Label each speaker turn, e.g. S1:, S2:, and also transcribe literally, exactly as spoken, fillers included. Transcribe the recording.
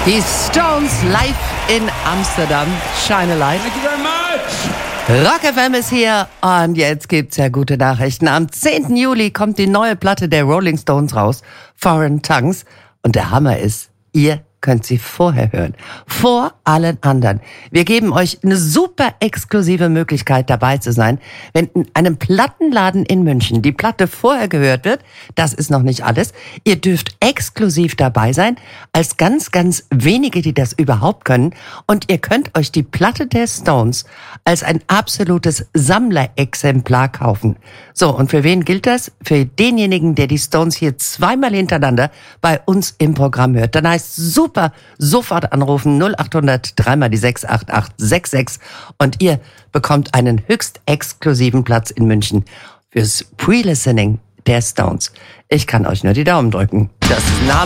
S1: Die Stones live in Amsterdam. Shine a Light.
S2: Thank you very much.
S1: Rock F M ist hier und jetzt gibt's ja gute Nachrichten. Am zehnten Juli kommt die neue Platte der Rolling Stones raus, Foreign Tongues. Und der Hammer ist, ihr könnt sie vorher hören. Vor allen anderen. Wir geben euch eine super exklusive Möglichkeit, dabei zu sein. Wenn in einem Plattenladen in München die Platte vorher gehört wird, das ist noch nicht alles. Ihr dürft exklusiv dabei sein, als ganz, ganz wenige, die das überhaupt können. Und ihr könnt euch die Platte der Stones als ein absolutes Sammlerexemplar kaufen. So, und für wen gilt das? Für denjenigen, der die Stones hier zweimal hintereinander bei uns im Programm hört. Dann heißt super, sofort anrufen, null acht hundert, dreimal die sechs acht acht sechs sechs und ihr bekommt einen höchst exklusiven Platz in München fürs Pre-Listening der Stones. Ich kann euch nur die Daumen drücken. Das ist